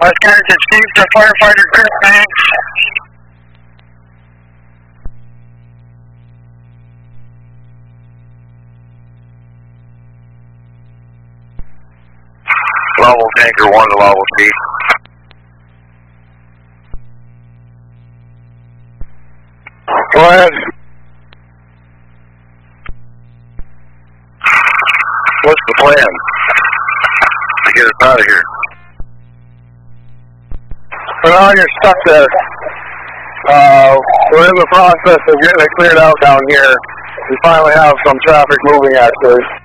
Wisconsin Steve to firefighter Chris Banks. Level tanker 1 to level C. Go ahead. What's the plan to get us out of here? For now, you're stuck there. We're in the process of getting it cleared out down here. We finally have some traffic moving, actually.